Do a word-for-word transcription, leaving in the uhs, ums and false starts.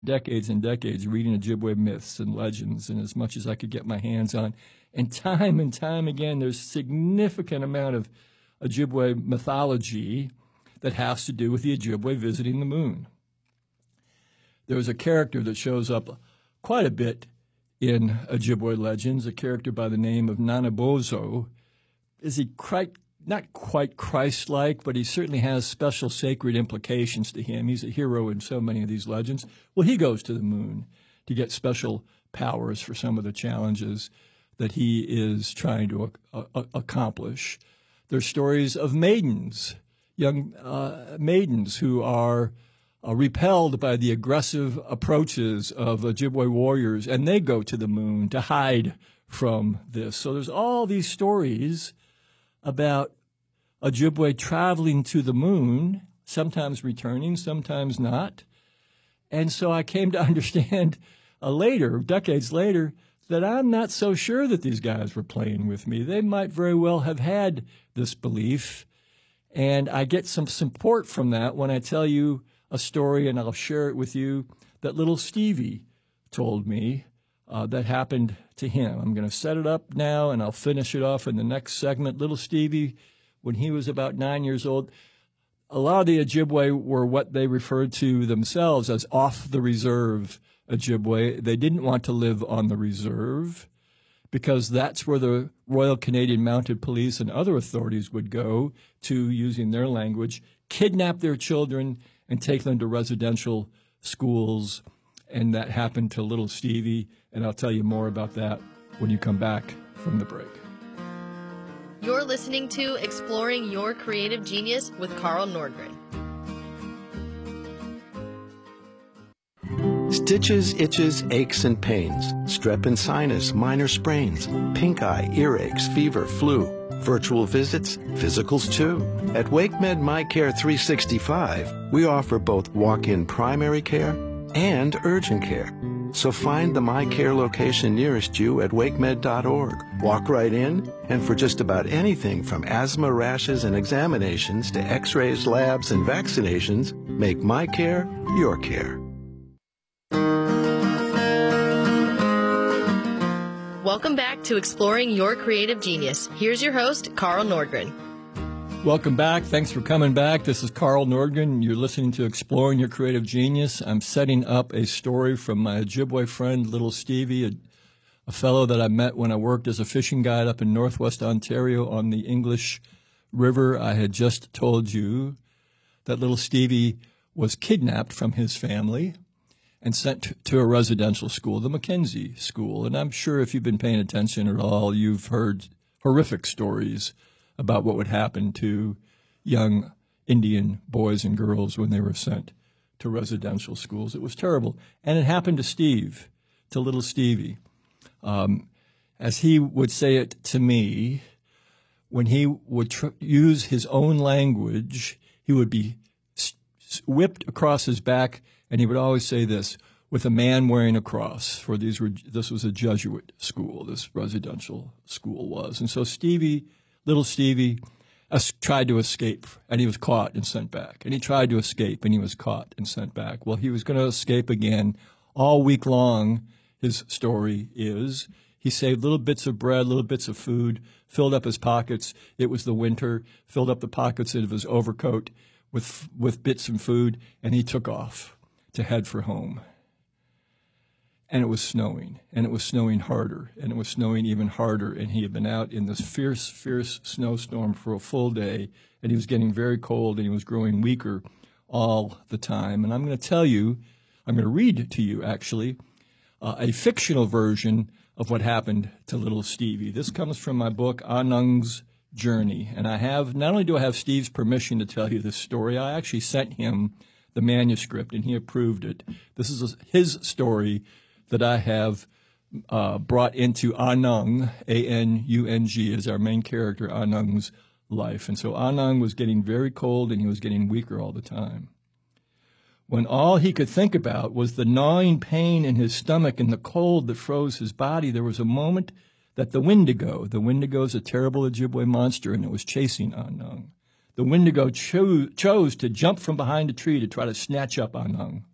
decades and decades reading Ojibwe myths and legends and as much as I could get my hands on. And time and time again, there's a significant amount of Ojibwe mythology that has to do with the Ojibwe visiting the moon. There's a character that shows up quite a bit in Ojibwe legends, a character by the name of Nanabozo. Is he quite, not quite Christ-like, but he certainly has special sacred implications to him. He's a hero in so many of these legends. Well, he goes to the moon to get special powers for some of the challenges that he is trying to uh, uh, accomplish. There's stories of maidens, young uh, maidens who are uh, repelled by the aggressive approaches of Ojibwe warriors, and they go to the moon to hide from this. So there's all these stories about Ojibwe traveling to the moon, sometimes returning, sometimes not. And so I came to understand uh, later, decades later, that I'm not so sure that these guys were playing with me. They might very well have had this belief. And I get some support from that when I tell you a story, and I'll share it with you, that little Stevie told me uh, that happened to him. I'm going to set it up now, and I'll finish it off in the next segment. Little Stevie, when he was about nine years old, a lot of the Ojibwe were what they referred to themselves as off the reserve Ojibwe. They didn't want to live on the reserve because that's where the Royal Canadian Mounted Police and other authorities would go to, using their language, kidnap their children and take them to residential schools. And that happened to little Stevie, and I'll tell you more about that when you come back from the break. You're listening to Exploring Your Creative Genius with Carl Nordgren. Stitches, itches, aches, and pains, strep and sinus, minor sprains, pink eye, earaches, fever, flu, virtual visits, physicals too. At WakeMed MyCare three sixty-five, we offer both walk-in primary care and urgent care. So find the MyCare location nearest you at wakemed dot org. Walk right in, and for just about anything from asthma, rashes, and examinations to x-rays, labs, and vaccinations, make MyCare your care. Welcome back to Exploring Your Creative Genius. Here's your host, Carl Nordgren. Welcome back. Thanks for coming back. This is Carl Nordgren. You're listening to Exploring Your Creative Genius. I'm setting up a story from my Ojibwe friend, Little Stevie, a, a fellow that I met when I worked as a fishing guide up in northwest Ontario on the English River. I had just told you that Little Stevie was kidnapped from his family and sent to a residential school, the Mackenzie School. And I'm sure if you've been paying attention at all, you've heard horrific stories about what would happen to young Indian boys and girls when they were sent to residential schools. It was terrible. And it happened to Steve, to little Stevie. Um, as he would say it to me, when he would tr- use his own language, he would be s- whipped across his back, and he would always say this, with a man wearing a cross, for these were, this was a Jesuit school, this residential school was. And so Stevie, little Stevie, es- tried to escape, and he was caught and sent back. And he tried to escape, and he was caught and sent back. Well, he was going to escape again. All week long, his story is, he saved little bits of bread, little bits of food, filled up his pockets. It was the winter, filled up the pockets of his overcoat with with bits of food, and he took off to head for home. And it was snowing, and it was snowing harder, and it was snowing even harder, and he had been out in this fierce, fierce snowstorm for a full day, and he was getting very cold, and he was growing weaker all the time. And I'm going to tell you, I'm going to read to you, actually, uh, a fictional version of what happened to little Stevie. This comes from my book, Anung's Journey, and I have, not only do I have Steve's permission to tell you this story, I actually sent him the manuscript, and he approved it. This is his story that I have uh, brought into Anung, A N U N G, as our main character, Anung's life. And so Anung was getting very cold, and he was getting weaker all the time. When all he could think about was the gnawing pain in his stomach and the cold that froze his body, there was a moment that the Wendigo, the Wendigo is a terrible Ojibwe monster, and it was chasing Anung. The Wendigo cho- chose to jump from behind a tree to try to snatch up Anung.